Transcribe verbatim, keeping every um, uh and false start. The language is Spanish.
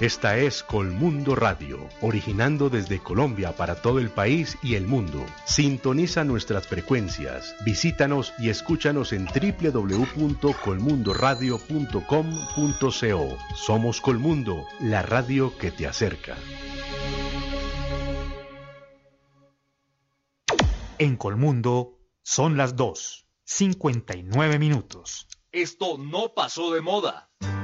Esta es Colmundo Radio, originando desde Colombia para todo el país y el mundo. Sintoniza nuestras frecuencias, visítanos y escúchanos en doble u doble u doble u punto colmundo radio punto com punto co. Somos Colmundo, la radio que te acerca. En Colmundo son las dos, cincuenta y nueve minutos. Esto no pasó de moda.